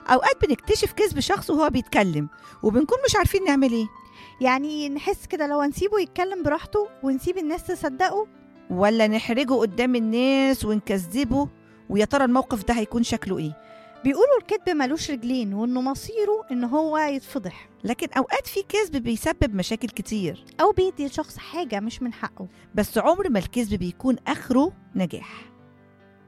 أوقات بنكتشف كذب شخص وهو بيتكلم وبنكون مش عارفين نعمل إيه. يعني نحس كده لو نسيبه يتكلم براحته ونسيب الناس تصدقه، ولا نحرجه قدام الناس ونكذبه، ويا ترى الموقف ده هيكون شكله إيه؟ بيقولوا الكذب ملوش رجلين وإنه مصيره إن هو يتفضح، لكن أوقات في كذب بيسبب مشاكل كتير، أو بيدي لشخص حاجة مش من حقه. بس عمر ما الكذب بيكون آخره نجاح.